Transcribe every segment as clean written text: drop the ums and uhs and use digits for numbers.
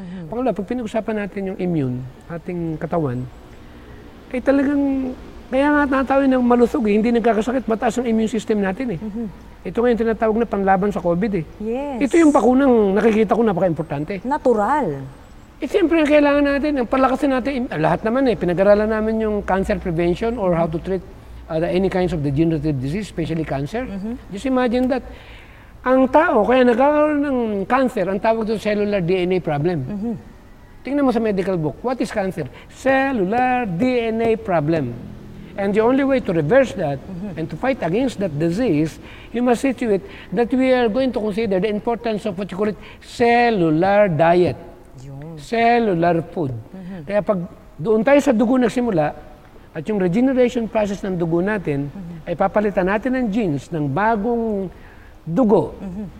Pangalawa, pag pinag-usapan natin yung immune, ating katawan, eh talagang, kaya nga natawin ng malusog eh, hindi nagkakasakit, mataas ang immune system natin eh. Ito nga yung tinatawag na panlaban sa COVID eh. Yes. Ito yung bakunang nakikita ko napaka-importante. Natural. Eh siyempre, kailangan natin, ang palakasin natin, lahat naman eh, pinag-aralan namin yung cancer prevention or how to treat any kinds of degenerative disease, especially cancer. Just imagine that. Ang tao, kaya nagkakaroon ng cancer, ang tawag doon cellular DNA problem. Tingnan mo sa medical book, what is cancer? Cellular DNA problem. And the only way to reverse that and to fight against that disease, you must see to it that we are going to consider the importance of what you call it, cellular diet. Cellular food. Kaya pag doon tayo sa dugo nagsimula, at yung regeneration process ng dugo natin, ay papalitan natin ng genes ng bagong dugo,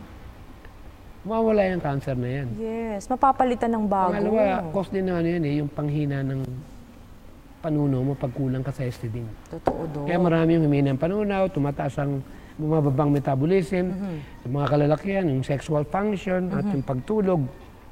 mawawala yung cancer na yan. Yes, mapapalitan ng bago. Pangalawa, cause din na ano yan eh, yung panghina ng panuno mo pag kulang ka sa histidine. Totoo do. Kaya marami yung humina ng panunaw, tumataas ang bumababang metabolism, yung mga kalalakihan, yung sexual function, at yung pagtulog,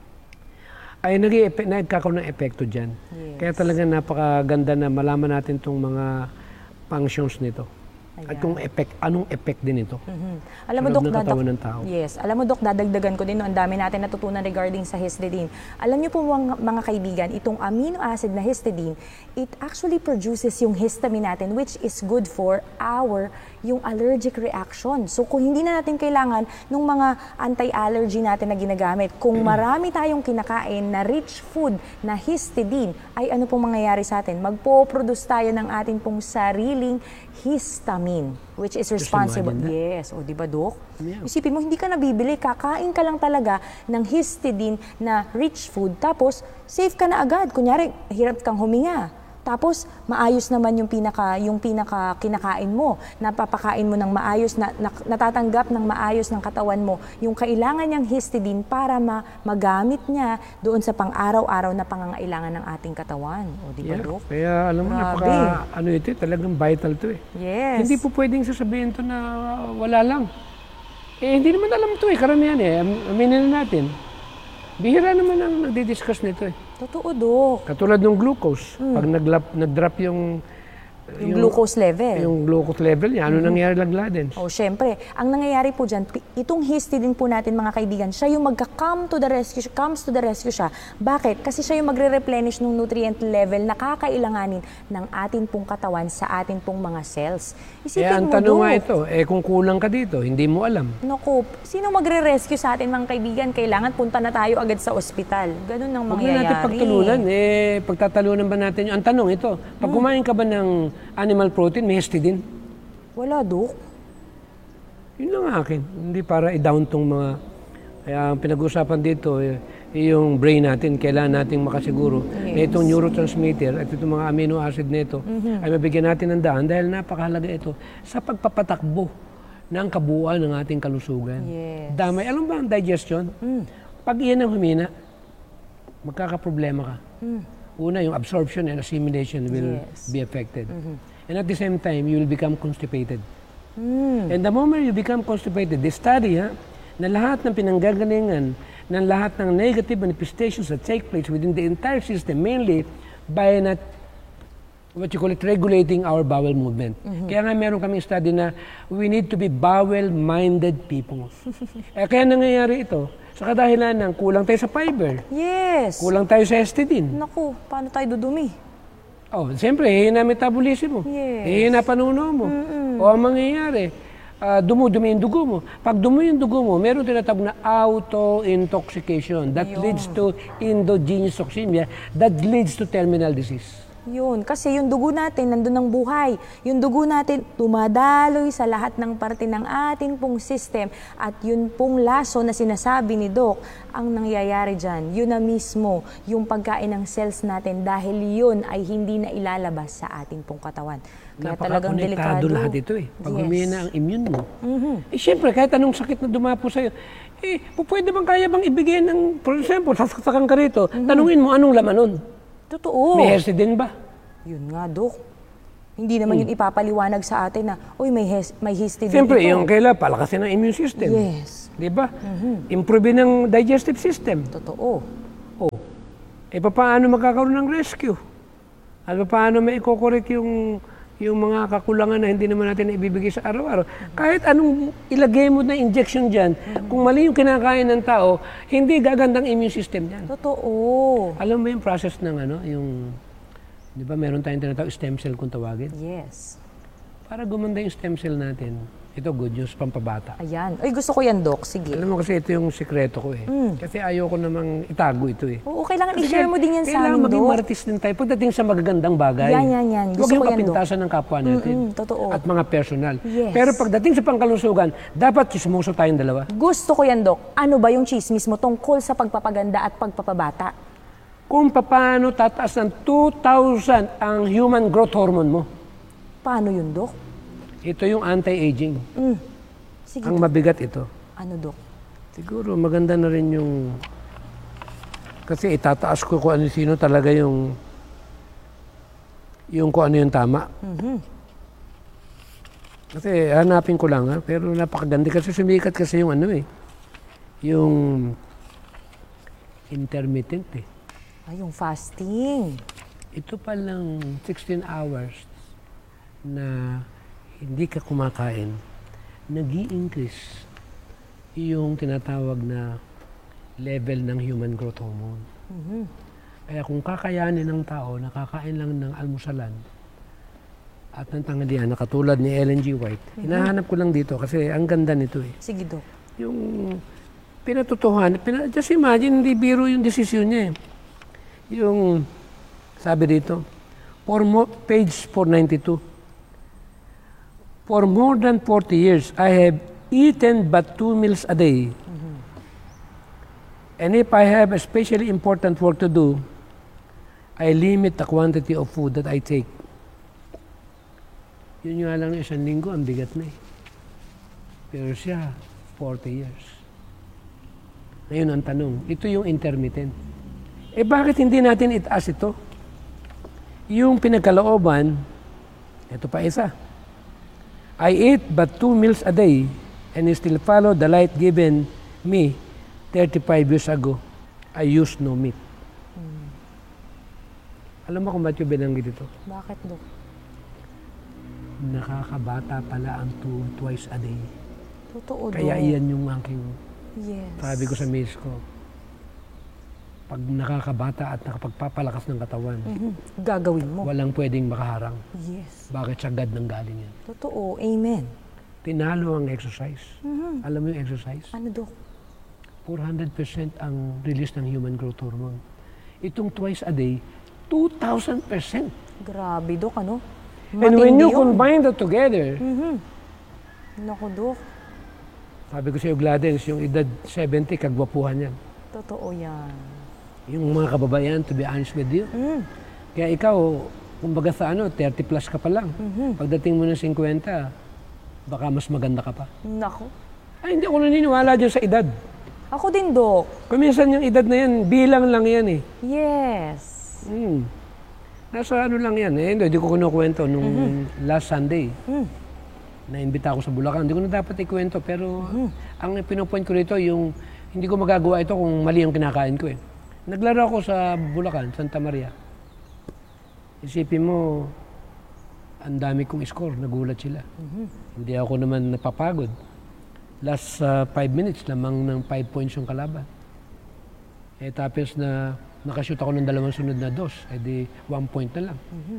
ay nagkakaroon ng epekto dyan. Yes. Kaya talaga napakaganda na malaman natin itong mga functions nito. At kung anong effect din ito. Alam mo, Dok, ng tao. Yes. Alam mo, Dok, dadagdagan ko din, no, ang dami natin natutunan regarding sa histidine. Alam niyo po mga kaibigan, itong amino acid na histidine, it actually produces yung histamine natin, which is good for yung allergic reaction. So kung hindi na natin kailangan ng mga anti-allergy natin na ginagamit, kung marami tayong kinakain na rich food na histidine, ay ano pong mangyayari sa atin? Magpo-produce tayo ng ating pong sariling histamine, which is responsible. Yes, o di ba, Dok? Yeah. Isipin mo, hindi ka nabibili, kakain ka lang talaga ng histidine na rich food, tapos safe ka na agad. Kunyari, hirap kang huminga. Tapos, maayos naman yung pinaka kinakain mo. Napapakain mo ng maayos, natatanggap ng maayos ng katawan mo yung kailangan niyang histidine para magamit niya doon sa pang-araw-araw na pangangailangan ng ating katawan. O, di ba, Dok? Kaya alam mo, ito, talagang vital to eh. Yes. Hindi po pwedeng sasabihin to na wala lang. Eh, hindi naman alam to eh, karamihan eh. Aminin na natin. Bihira naman ang nagdi-discuss nito eh. Totoo, Dok. Katulad ng glucose. Pag nag-drop yung glucose level. Yung glucose level niya, ano nangyayari lagladen? Oh, syempre. Ang nangyayari po dyan, itong histidine po natin, mga kaibigan, siya yung comes to the rescue siya. Bakit? Kasi siya yung magre-replenish ng nutrient level na kakailanganin ng ating pong katawan sa ating pong mga cells. Isipin mo, ang tanong nga ito, kung kulang ka dito, hindi mo alam. Naku, sino magre-rescue sa atin, mga kaibigan? Kailangan punta na tayo agad sa ospital. Ganun ang mangyayari. Huwag na natin pagtulunan. Pagtatalunan ba natin ang tanong ito, pag kumain ka ba ng animal protein, may histidine? Wala, Dok. Yun lang akin. Hindi para i-down tong mga... Kaya ang pinag-usapan dito, yung brain natin, kailangan nating makasiguro na itong neurotransmitter at itong mga amino acid nito ay mabigyan natin ng daan dahil napakahalaga ito sa pagpapatakbo ng kabuuan ng ating kalusugan. Yes. Damay. Alam ba ang digestion? Pag iyan ang humina, magkakaproblema ka. Una, yung absorption and assimilation will be affected. And at the same time, you will become constipated. And the moment you become constipated, they study na lahat ng pinanggagalingan, ng lahat ng negative manifestations that take place within the entire system, mainly by not, what you call it, regulating our bowel movement. Kaya nga meron kaming study na we need to be bowel-minded people. Kaya nangyayari ito, sa kadahilan ng kulang tayo sa fiber. Yes. Kulang tayo sa histidine. Naku, paano tayo dudumi? Siyempre, hihina metabolism mo. Yes. Hihina panuno mo. O ang mangyayari, dumudumi yung dugo mo. Pag dumi yung dugo mo, meron tinatawag na auto-intoxication. That leads to endogenous toxemia. That leads to terminal disease. Yun, kasi yung dugo natin, nandun ang buhay. Yung dugo natin, tumadaloy sa lahat ng parte ng ating pong system. At yun pong laso na sinasabi ni Doc, ang nangyayari dyan, yun na mismo yung pagkain ng cells natin dahil yun ay hindi na ilalabas sa ating pong katawan. Kaya talagang delikado. Lahat ito eh. Pag humina ang immune mo. Siyempre, kahit anong sakit na dumapo sa'yo, pwede bang kaya bang ibigay ng, for example, sasaksakan ka rito, tanungin mo anong laman nun. Totoo. May histidine ba? Yun nga, Dok. Hindi naman yun ipapaliwanag sa atin na, may histidine Siyempre, ito. yung kailangan palakasin ng immune system. Yes. Di ba? Improve ng digestive system. Totoo. Oh, paano magkakaroon ng rescue? At paano may i-correct yung mga kakulangan na hindi naman natin ibibigay sa araw-araw. Kahit anong ilagay mo na injection dyan, kung mali yung kinakain ng tao, hindi gagandang immune system yan. Totoo. Alam mo yung process ng di ba meron tayong tinatawag stem cell kung tawagin? Yes. Para gumanda yung stem cell natin, ito good news, pampabata. Ayan. Ay, gusto ko yan, Doc. Sige. Alam mo kasi ito yung sikreto ko eh. Kasi ayoko namang itago ito eh. Oo, kailangan i-share mo din yan sa kailangan amin, maging Doc. martis din tayo pagdating sa magagandang bagay. Yan. Huwag Gusto yung ko yan, Doc. kapintasan ng kapwa natin. Totoo. At mga personal. Yes. Pero pagdating sa pangkalusugan, dapat chismoso tayong dalawa. Gusto ko yan, Doc. Ano ba yung chismis mo tungkol sa pagpapaganda at pagpapabata? Kung paano tataas ng 2,000 ang human growth hormone mo. Paano yun, Doc? Ito yung anti-aging. Sige, Ang Doc. mabigat ito. Ano, Doc? Siguro maganda na rin yung... Kasi itataas ko kung ano sino talaga yung kung ano yung tama. Kasi hanapin ko lang pero napakaganda kasi sumikat kasi yung yung intermittent Ay, yung fasting. Ito pa lang 16 hours na hindi ka kumakain, nag-i-increase yung tinatawag na level ng human growth hormone. Kaya kung kakayanin ng tao, nakakain lang ng almusalan at ng tanghalian, na katulad ni Ellen G. White, hinahanap ko lang dito kasi ang ganda nito eh. Sige, Doc. Yung pinatutuhan, just imagine, hindi biro yung desisyon niya eh. Yung, sabi dito, page 492, for more than 40 years, I have eaten but 2 meals a day. And if I have especially important work to do, I limit the quantity of food that I take. Yun nga lang, isang linggo, ang bigat na eh. Pero siya, 40 years. Ngayon ang tanong, ito yung intermittent. Bakit hindi natin itaas ito? Yung pinagkalooban, ito pa isa. I eat but 2 meals a day and still follow the light given me 35 years ago. I used no meat. Alam mo kung ba't yung binanggit ito? Bakit, Doc? Nakakabata pala ang twice a day. Totoo, Doc. Kaya iyan yung aking Yes. sabi ko sa miss ko. Pag nakakabata at nakapagpapalakas ng katawan, Gagawin mo. walang pwedeng makaharang. Yes. Bakit sagad ng galing yan? Totoo. Amen. Tinalo ang exercise. Alam mo yung exercise? Ano, Doc? 400% ang release ng human growth hormone. Itong twice a day, 2,000%. Grabe, Doc, ano? And when Matindi you yun. combine that together, Naku, Doc. sabi ko sa iyo, Gladys, yung edad 70, kagwapuhan yan. Totoo yan. Yung mga kababayan, to be honest with you. Kaya ikaw, kumbaga sa 30 plus ka pa lang. Pagdating mo ng 50, baka mas maganda ka pa. Naku. Ay, hindi ako naniniwala dyan sa edad. Ako din, Doc. Kuminsan yung edad na yan, bilang lang yan eh. Yes. Nasa lang yan eh. Hindi ko kinukwento nung last Sunday. Naimbita ako sa Bulacan. Hindi ko na dapat ikwento pero ang pinupoint ko rito yung hindi ko magagawa ito kung mali ang kinakain ko eh. Naglaro ako sa Bulacan, Santa Maria. Isipin mo, ang dami kong score, nagulat sila. Hindi ako naman napapagod. Last 5 minutes, lamang ng 5 points yung kalaban. Tapos na nakashoot ako ng 2 sunod na dos, di 1 point na lang.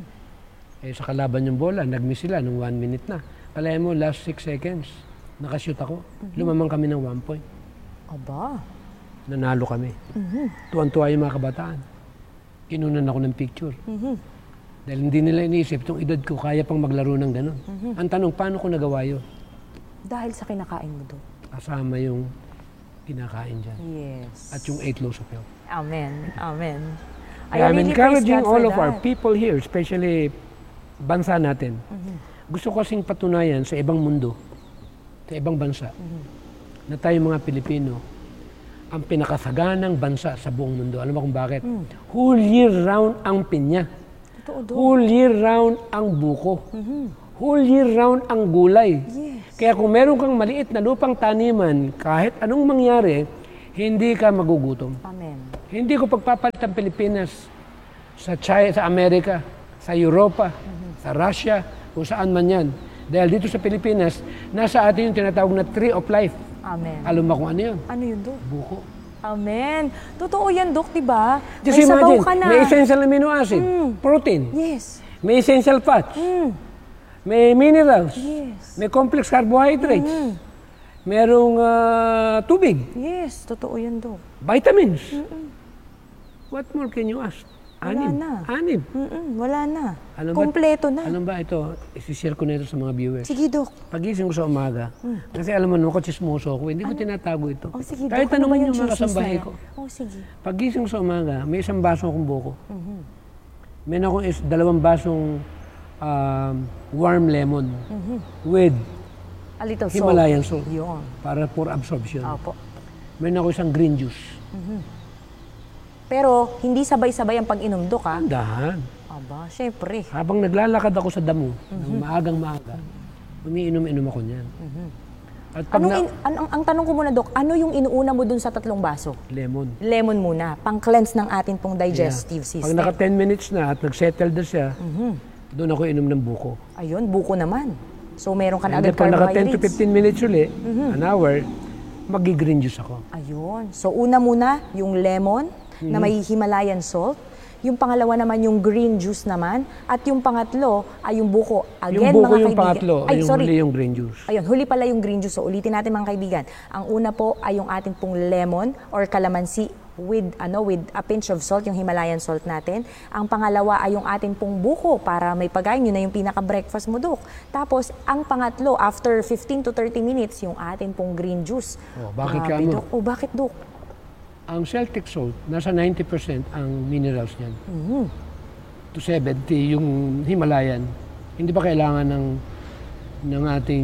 Sa kalaban yung bola, nag-miss sila nung 1 minute na. Kalahin mo, last 6 seconds, nakashoot ako. Lumamang kami ng 1 point. Aba. Nanalo kami. Tuwan-tuwa yung mga kabataan. Kinunan ako ng picture. Dahil hindi nila iniisip, itong edad ko, kaya pang maglaro ng gano'n. Ang tanong, paano ko nagawa yun? Dahil sa kinakain mo, Doc. Kasama yung kinakain dyan. Yes. At yung 8 loaves of health. Amen. Amen. Kaya I'm really encouraging praise God all for of our that. people here, especially bansa natin. Gusto ko kasing patunayan sa ibang mundo, sa ibang bansa, na tayo mga Pilipino, ang pinakasaganang bansa sa buong mundo. Alam mo kung bakit? Whole year round ang pinya. Totoo, Doc. Whole year round ang buko. Whole year round ang gulay. Yes. Kaya kung meron kang maliit na lupang taniman, kahit anong mangyari, hindi ka magugutom. Amen. Hindi ko pagpapalit ang Pilipinas sa China, sa Amerika, sa Europa, sa Russia, kung saan man yan. Dahil dito sa Pilipinas, nasa atin yung tinatawag na tree of life. Amen. Alam mo kung ano yun? Ano yun, Dok? Buko. Amen. Totoo yan, Dok, diba? Just May sabaw imagine, ka na. may essential amino acid, protein, Yes. may essential fats, may minerals, Yes. may complex carbohydrates, merong tubig, Yes, totoo yan, Dok. vitamins. What more can you ask? Wala na. Anib. Wala na. Ano ba- Kompleto na. Ano ba ito? Isishare ko na ito sa mga viewers. Sige, Dok. Pagising ko sa umaga, kasi alam mo naman ko, chismoso ako, hindi ko tinatago ito. Oh, sige, Kahit Dok. Ano ba tanongin yung yung mga chismis na kasambahay yan? ko. Oh, sige. Pagising ko sa umaga, may isang baso akong buko. Meron akong dalawang basong warm lemon with A little salt. Himalayan salt Yun. para for absorption. Opo. Meron ako isang green juice. Pero, hindi sabay-sabay ang pag-inom, Dok, ha? Dahan. Aba, syempre. Habang naglalakad ako sa damo, ng maagang maaga, umiinom-inom ako niyan. At pag Ang tanong ko muna, Dok, ano yung inuuna mo dun sa 3 baso? lemon. Lemon muna, pang-cleanse ng atin pong digestive Pag system. naka 10 minutes na at nag-settle na siya, doon ako inom ng buko. Ayun, buko naman. So, meron ka na And then agad pag naka 10 to carbohydrates. 15 minutes uli, an hour, magi-green juice ako. Ayun. So, una muna, yung lemon na may Himalayan salt. Yung pangalawa naman, yung green juice naman. At yung pangatlo ay yung buko. Again, Yung buko mga yung kaibigan. pangatlo, Ay, yung sorry. huli yung green juice. Ayun, huli pala yung green juice. So, ulitin natin mga kaibigan. Ang una po ay yung ating pong lemon or calamansi with a pinch of salt, yung Himalayan salt natin. Ang pangalawa ay yung ating pong buko para may pagkain, yun na yung pinaka-breakfast mo, Dok. Tapos, ang pangatlo, after 15 to 30 minutes, yung ating pong green juice. Oh, bakit Grabe, ka ano? Dok. Oh, bakit, Dok? Ang Celtic salt, nasa 90% ang minerals niyan. To 70 yung Himalayan. Hindi ba kailangan ng ating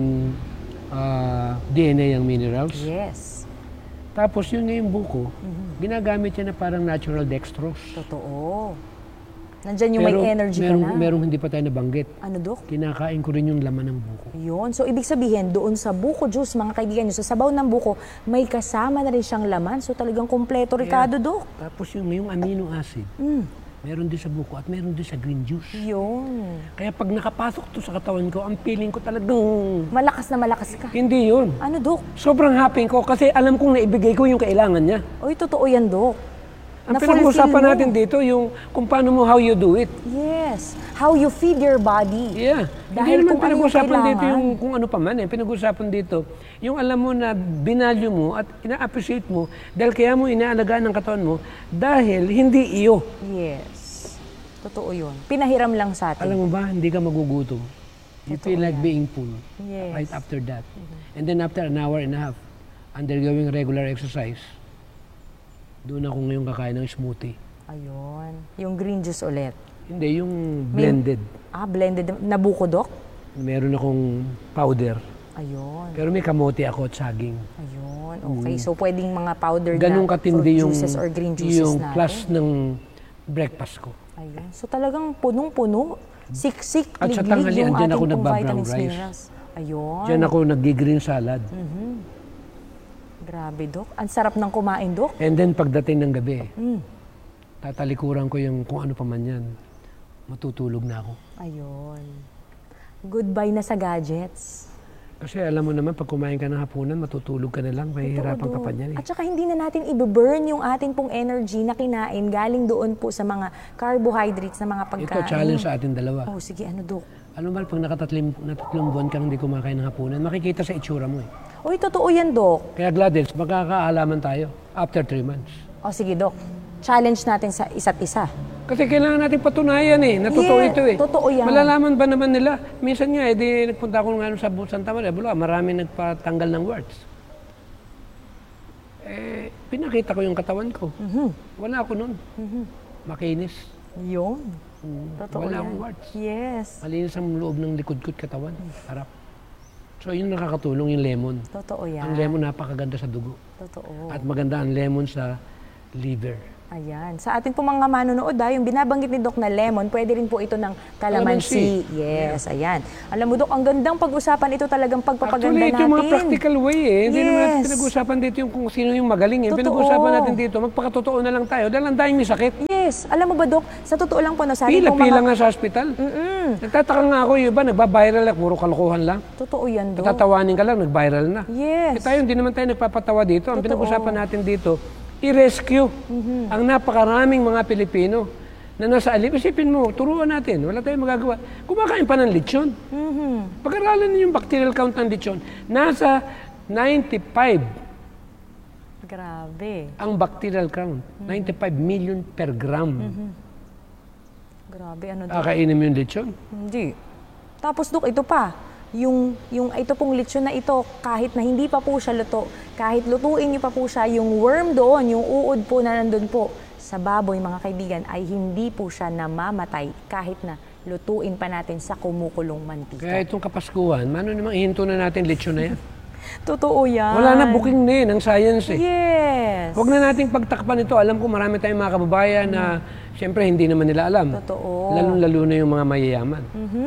DNA ang minerals? Yes. Tapos yun nga yung buko, ginagamit niya na parang natural dextrose. Totoo. Nandyan yung may energy ka na. Merong hindi pa tayo nabanggit. Ano, Dok? Kinakain ko rin yung laman ng buko. Yun. So, ibig sabihin, doon sa buko juice, mga kaibigan nyo, sa sabaw ng buko, may kasama na rin siyang laman. So, talagang kompleto, Ricardo, Dok. Tapos yung amino acid, meron din sa buko at meron din sa green juice. Yun. Kaya pag nakapasok to sa katawan ko, ang feeling ko talagang Malakas na malakas ka. hindi yun. Ano, Dok? Sobrang happy ko kasi alam kong naibigay ko yung kailangan niya. Oy, totoo yan, Dok. Ang Na-fulfill pinag-uusapan mo. natin dito, yung kung paano mo, how you do it. Yes. How you feed your body. Yeah. Dahil Hindi naman kung ano yung pinag-uusapan dito kailangan. yung kung ano pa man eh. Pinag-uusapan dito, yung alam mo na binalyo mo at ina-appreciate mo dahil kaya mo inaalagaan ng katawan mo dahil hindi iyo. Yes. Totoo yun. Pinahiram lang sa atin. Alam mo ba, hindi ka magugutom. You feel like being full Yes. right after that. And then after an hour and a half, undergoing regular exercise, doon ako ngayon kakain ng smoothie. Ayun. Yung green juice ulit. Hindi, yung blended. Blended na buko, Dok? Meron akong powder. Ayun. Pero may kamote ako at saging. Ayun. Okay. So, pwedeng mga powder Ganun na katindi fruit yung, juices or green juices yung natin. plus ng breakfast ko. Ayun. So, talagang punong-puno. Siksik, At sa liglig tanghalian, yung dyan ako ating pong nagba-brown vitamins, rice. minerals. Ayun. Diyan ako nag-green salad. Grabe, Dok. Ang sarap ng kumain, Dok. And then pagdating ng gabi, tatalikuran ko yung kung ano pa man yan. Matutulog na ako. Ayun. Goodbye na sa gadgets. Kasi alam mo naman, pag kumain ka ng hapunan, matutulog ka na lang. Mahihirapan ka pa niyan eh. At saka hindi na natin i-burn yung ating pong energy na kinain galing doon po sa mga carbohydrates na mga pagkain. Ito, challenge sa atin dalawa. Oh, sige, ano, Dok? Alam mo ba, pag nakatatlong buwan kang hindi kumakain ng hapunan, makikita sa itsura mo eh. Uy, totoo yan, Dok. Kaya Gladys, magkakaalaman tayo after 3 months. O, sige, Dok. Challenge natin sa isa't isa. Kasi kailangan natin patunayan eh, na totoo Yeah, ito eh. totoo yan. Malalaman ba naman nila? Minsan nga, edi nagpunta ako nga sa Santa Maria, marami nagpatanggal ng warts. Eh, pinakita ko yung katawan ko. Wala ako nun. Makinis. Yun. Totoo Wala yan. akong warts. Yes. Malinis ang loob ng likod-kod katawan. Harap. So, yun nakakatulong yung lemon. Totoo yan. Ang lemon napakaganda sa dugo. Totoo. At maganda ang lemon sa liver. Ayan. Sa atin po mga manonood, yung binabanggit ni Doc na lemon, pwede rin po ito ng calamansi. Yes, ayan. Alam mo, Doc, ang gandang pag-usapan ito talagang pagpapaganda Actually, ito natin. yung mga practical way eh. Hindi naman natin Yes. pinag-usapan dito yung kung sino yung magaling eh. Totoo. Pinag-usapan natin dito, magpakatotoo na lang tayo. Dahil ang daming may sakit. Yes. Alam mo ba, Doc, sa totoo lang po, no, sa atin pong Pila mga... nga sa hospital. Nagtataka nga ako, yung iba, nagba-viral lang, puro kalokohan lang. Totoo yan, Doc. Natatawanin ka lang, nag-viral na. Yes. Tayo, hindi naman tayo nagpapatawa dito. Ang Totoo. pinag-usapan natin dito, i-rescue ang napakaraming mga Pilipino na nasa alip. Isipin mo, turuan natin, wala tayong magagawa. Kumakain pa ng lechon. Pag-aralan niyo yung bacterial count ng lechon. Nasa 95 Grabe. ang bacterial count. 95 million per gram. Grabe, ano, Doc? Kakainin mo yung lechon. Hindi. Tapos, Doc, ito pa. Yung ito pong lechon na ito, kahit na hindi pa po siya luto, kahit lutuin niyo pa po siya, yung worm doon, yung uod po na nandun po sa baboy, mga kaibigan, ay hindi po siya namamatay kahit na lutuin pa natin sa kumukulong mantika. Kaya itong Kapaskuhan, mano namang ihinto na natin lechon na yan. Totoo yan. Wala na booking na ng science eh. Yes. Huwag na nating pagtakpan ito. Alam ko marami tayong mga kababayan na siyempre hindi naman nila alam. Totoo. Lalong-lalo na yung mga mayayaman.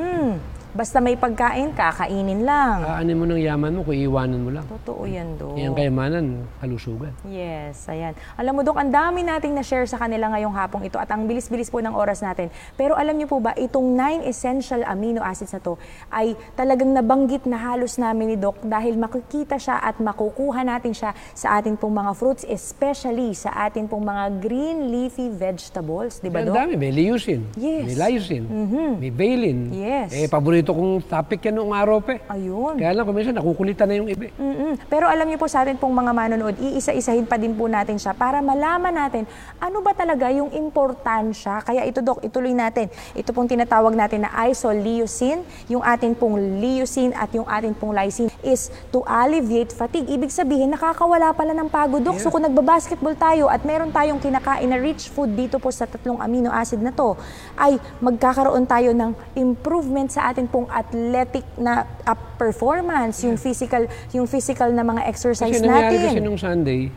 Basta may pagkain, kakainin lang. Aanin mo ng yaman mo kung iiwanan mo lang. Totoo yan, Doc. Yung kayamanan, kalusugan. Yes, ayan. Alam mo, Dok, ang dami nating na-share sa kanila ngayong hapong ito at ang bilis-bilis po ng oras natin. Pero alam niyo po ba, itong 9 essential amino acids na to ay talagang nabanggit na halos namin ni Doc dahil makikita siya at makukuha natin siya sa ating pong mga fruits, especially sa ating pong mga green leafy vegetables. Di ba, Ang Doc? dami. May leucine, Yes. may lysine, may valine. Yes. Paborito kong topic yan noong araw pa. Ayun. Kaya lang, kung minsan nakukulitan na yung iba. Pero alam niyo po sa atin pong mga manonood, iisa-isahin pa din po natin siya para malaman natin ano ba talaga yung importansya. Kaya ito, Doc, ituloy natin. Ito pong tinatawag natin na isoleucine, yung atin pong leucine at yung atin pong lysine is to alleviate fatigue. Ibig sabihin, nakakawala pala ng pagod, Doc. So kung nagbabasketball tayo at meron tayong kinakain na rich food dito po sa tatlong amino acid na to, ay magkakaroon tayo ng improvement sa atin pong athletic na performance, yung physical na mga exercise Kasi nangyari natin. kasi nung Sunday,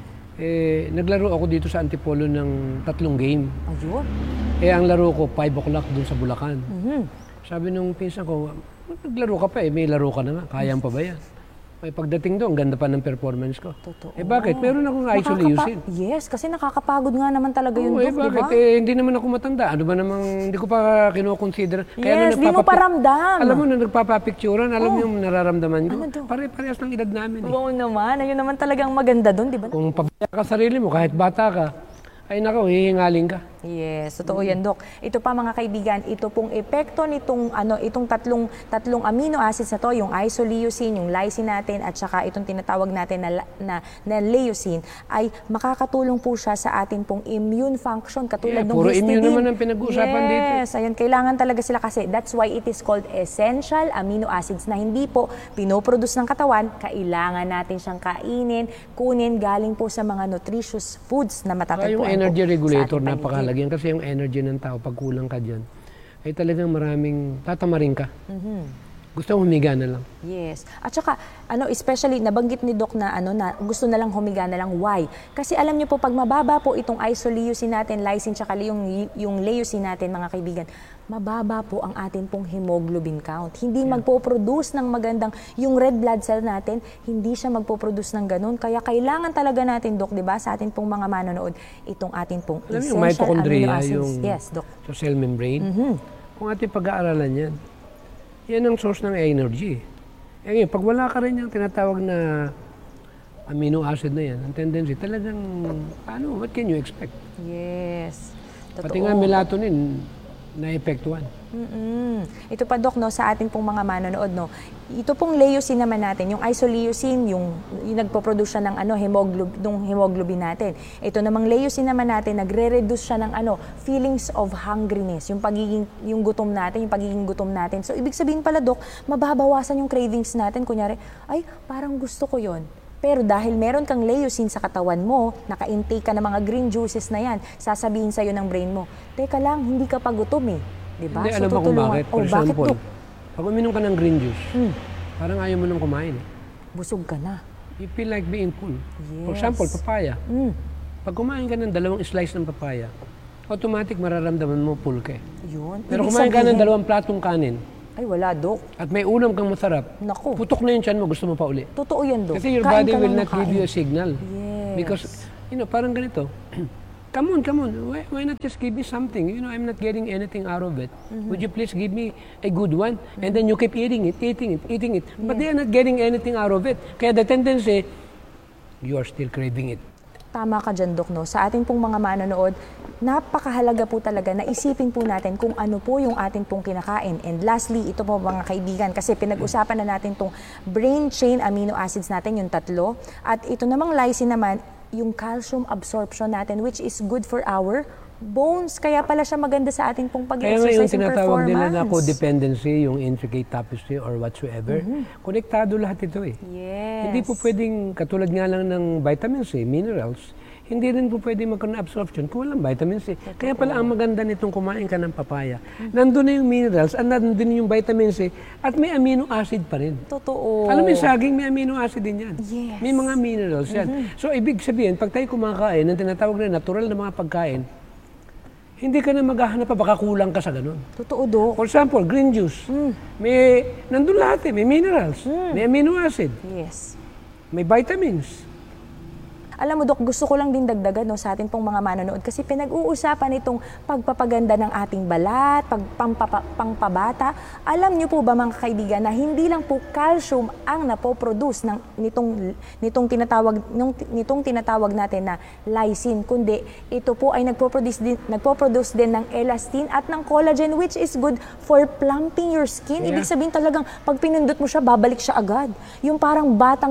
naglaro ako dito sa Antipolo ng 3 game. Ayun. Ang laro ko, 5 o'clock dun sa Bulacan. Sabi nung pinsan ko, naglaro ka pa may laro ka na nga, kayang pa ba yan? May pagdating doon, ganda pa ng performance ko. Totoo. Bakit? Meron akong isoleucine. Yes, kasi nakakapagod nga naman talaga yun, Oo, Doc, bakit? di ba? Hindi naman ako matanda. Ano ba namang, hindi ko pa kinoconsider. Yes, di mo pa ramdam. Alam mo, na nagpapapicturean, alam mo yung nararamdaman ko. Ano, Doc? Pare-parehas ng edad namin. Oo naman, ayun naman talagang maganda doon, di ba? Kung pabaya ka sarili mo, kahit bata ka, ay nako, hihingaling ka. Yes, totoo yan, Doc. Ito pa, mga kaibigan, ito pong epekto nitong itong tatlong amino acids na to, yung isoleucine, yung lysine natin at saka itong tinatawag natin na leucine, ay makakatulong po siya sa atin pong immune function katulad ng puro histidine. immune naman ang pinag-uusapan dito. Yes, ayun, kailangan talaga sila kasi that's why it is called essential amino acids na hindi po pinoproduce ng katawan, kailangan natin siyang kainin, kunin galing po sa mga nutritious foods na matatagpuan Yung energy po regulator, sa ating napakahalaga yan. Kasi yung energy ng tao, pag kulang ka dyan, ay talagang maraming tatamarin ka. Gusto mo humiga na lang. Yes. At saka, especially, nabanggit ni Doc na, na gusto na lang humiga na lang. Why? Kasi alam niyo po, pag mababa po itong isoleucine natin, lysine, tsaka yung leucine natin, mga kaibigan, mababa po ang atin pong hemoglobin count. Hindi magpo-produce ng magandang, yung red blood cell natin, hindi siya magpo-produce ng ganun. Kaya kailangan talaga natin, Doc, di ba, sa atin pong mga manonood, itong ating pong Alam essential yung mitochondria, amino acids. yung Yes, Doc. sa cell membrane, kung ating pag-aaralan yan, yan ang source ng energy. Ngayon, pag wala ka rin yung tinatawag na amino acid na yan, ang tendency talagang, what can you expect? Yes. Totoo. Pati nga melatonin, na-epektuhan. Ito pa, Doc, sa ating pong mga manonood, ito pong leucine naman natin, yung isoleucine, yung nagpo-produce siya ng hemoglobin natin. Ito namang leucine naman natin, nagre-reduce siya ng feelings of hungriness, yung gutom natin. So, ibig sabihin pala, Doc, mababawasan yung cravings natin. Kunyari, ay, parang gusto ko yon. Pero dahil meron kang leucine sa katawan mo, naka-intake ka ng mga green juices na yan, sasabihin sa'yo ng brain mo, teka lang, hindi ka pa gutom eh. Diba? Hindi, alam mo kung bakit. For example, Doc? pag uminom ka ng green juice, parang ayaw mo nang kumain. Busog ka na. You feel like being full. For Yes. example, papaya. Pag kumain ka ng 2 slice ng papaya, automatic mararamdaman mo pulke. Yun. Pero Ibig kumain ka ng sabihin- 2 platong kanin, Ay, wala, Dok. at may ulam kang masarap, Naku. putok na yung tiyan mo, gusto mo pa uli. Totoo yan, Dok. Kasi your Kain body ka will lang not ng give you a kain. signal. Yes. Because, parang ganito, come on, why not just give me something? I'm not getting anything out of it. Would you please give me a good one? And then you keep eating it. But they are not getting anything out of it. Kaya the tendency, you are still craving it. Tama ka dyan, Dok, no? Sa ating pong mga manonood, napakahalaga po talaga na isipin po natin kung ano po yung atin pong kinakain. And lastly, ito po mga kaibigan, kasi pinag-usapan na natin tong brain chain amino acids natin, yung 3. At ito namang lysine naman, yung calcium absorption natin, which is good for our bones. Kaya pala siya maganda sa ating pong Kaya nga yung pag-exercise and tinatawag nila na performance. codependency, yung intricate tapestry or whatsoever, konektado lahat ito eh. Yes. Hindi po pwedeng, katulad nga lang ng vitamins C, minerals, hindi rin po pwedeng magkaroon ng absorption kung walang vitamin C. Kaya pala ang maganda nitong kumain ka ng papaya. Nandun na yung minerals at nandun yung vitamin C at may amino acid pa rin. Totoo. Alam mo yung saging, may amino acid din yan. Yes. May mga minerals yan. So, ibig sabihin, pag tayo kumakain ng tinatawag na natural na mga pagkain, hindi ka na maghahanap pa, baka kulang ka sa ganun. Totoo, Dok. For example, green juice. Nandun lahat may minerals, may amino acid, Yes. may vitamins. Alam mo, Dok, gusto ko lang din dagdagan no, sa ating pong mga manonood kasi pinag-uusapan itong pagpapaganda ng ating balat, pangpabata. Alam niyo po ba mga kaibigan na hindi lang po calcium ang napoproduce nitong tinatawag natin na lysine, kundi ito po ay nagpo-produce din ng elastin at ng collagen, which is good for plumping your skin. Yeah. Ibig sabihin talagang pag pinindot mo siya, babalik siya agad. Yung parang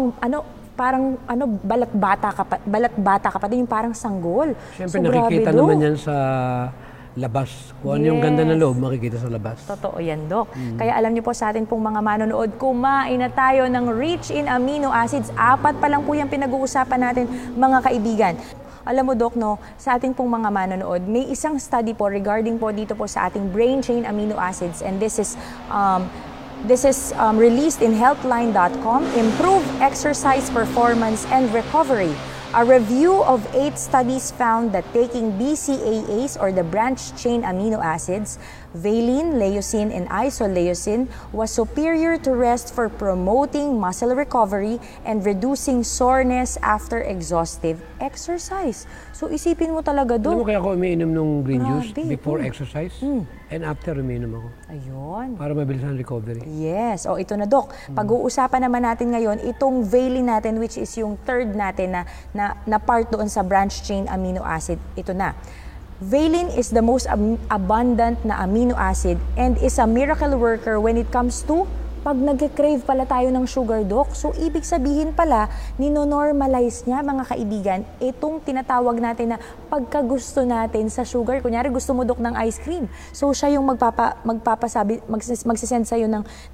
balat bata ka pa din, yung parang sanggol. Siyempre, So, nakikita grabe, naman Dok. yan sa labas. Kung ano yung ganda ng loob, makikita sa labas. Totoo yan, Dok. Kaya alam niyo po sa atin pong mga manonood, kumain na tayo ng rich in amino acids. 4 pa lang po yung pinag-uusapan natin, mga kaibigan. Alam mo, Dok, no, sa ating pong mga manonood, may isang study po regarding po dito po sa ating brain chain amino acids, and this is released in healthline.com, Improve Exercise Performance and Recovery. A review of 8 studies found that taking BCAAs or the branched chain amino acids, valine, leucine, and isoleucine was superior to rest for promoting muscle recovery and reducing soreness after exhaustive exercise. So isipin mo talaga, Alam mo Dok. kaya ako umiinom ng green juice Grabe. before exercise and after umiinom ako Ayun. para mabilis ang recovery. Yes. O ito na, Dok. Pag-uusapan naman natin ngayon itong valine natin, which is yung third natin na part doon sa branched chain amino acid. Ito na. Valine is the most abundant na amino acid and is a miracle worker when it comes to pag nag-crave pala tayo ng sugar, Dok. So, ibig sabihin pala, nino-normalize niya, mga kaibigan, itong tinatawag natin na pagkagusto natin sa sugar. Kunyari, gusto mo, Dok, ng ice cream. So, siya yung magsisend sa'yo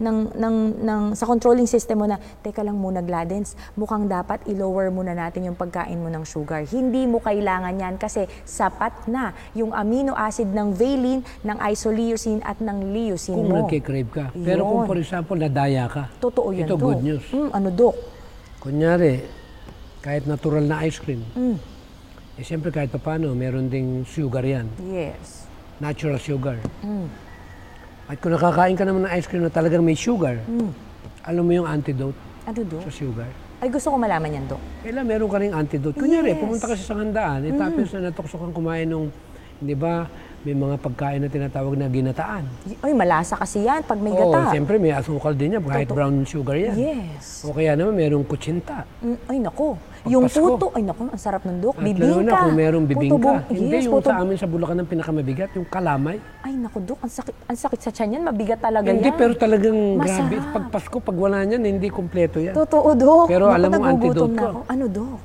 sa controlling system mo na, teka lang muna, Gladens, mukhang dapat i-lower muna natin yung pagkain mo ng sugar. Hindi mo kailangan yan kasi sapat na yung amino acid ng valine, ng isoleucine at ng leucine Kung mo. nagkikrave ka. Pero kung Yun. for example, nadaya ka. Totoo yan, Ito, Dok. good news. Ano, Dok? Kunyari, kahit natural na ice cream, siyempre kahit paano, meron ding sugar yan. Yes. Natural sugar. At kung nakakain ka naman ng ice cream na talagang may sugar, alam mo yung antidote Ano, Dok? sa sugar. Ay, gusto ko malaman yan, Dok. Kailan meron ka ring antidote. Kunyari, Yes. pumunta ka sa handaan, tapos na natukso kang kumain ng, di ba, may mga pagkain na tinatawag na ginataan. Ay, malasa kasi yan pag may Oo, gata. siyempre may asukal din yan, kahit brown sugar yan. Yes. O kaya naman merong kutsinta. Ay, nako. Yung Pasko. puto, ay nako, ang sarap ng, Dok. At lalo Bibingka. na kung merong bibingka. Hindi Yes, yung puto. sa amin sa Bulacan ng pinakamabigat, yung kalamay. Ay, nako, Dok. Ang sakit sa tiyan yan. Mabigat talaga Hindi, yan. pero talagang Masarap. grabe. Pag Pasko, pag wala niyan, hindi kompleto yan. Totoo, Dok. Pero Naku, alam mo, nagugutom antidote na ko. ako. Ano, Dok?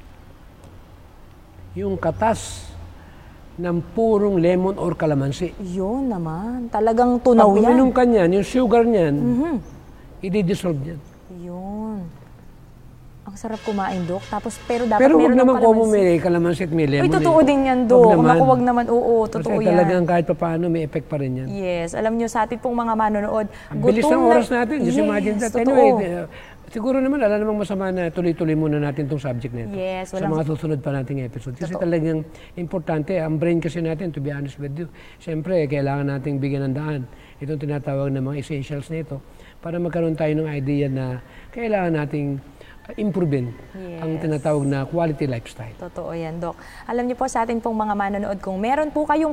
Yung katas ng purong lemon or kalamansi. Yun naman. Talagang tunaw Pag yan. uminom ka niyan, yung sugar niyan, i-dissolve niyan. Yun. Ang sarap kumain, Dok. Tapos, pero dapat Pero wag meron ng naman kung kalamansi. may kalamansi at may lemon. Ay, totoo din yan, Dok. Wag naman. Naku, wag naman. Oo, totoo Kasi yan. talagang kahit pa paano, may effect pa rin yan. Yes. Alam nyo, sa ating pong mga manonood, Ang bilis ng gutom na- oras natin. Just Yes, imagine that. totoo. Anyway, siguro naman, alam namang masama na tuloy-tuloy muna natin itong subject na ito. Yes, sa mga susunod pa nating episode. Kasi talagang importante, ang brain kasi natin, to be honest with you, siyempre, kailangan nating bigyan ng daan itong tinatawag na mga essentials na ito para magkaroon tayo ng idea na kailangan nating improvein ang tinatawag na quality lifestyle. Totoo yan, Doc. Alam niyo po sa atin pong mga manonood, kung meron po kayong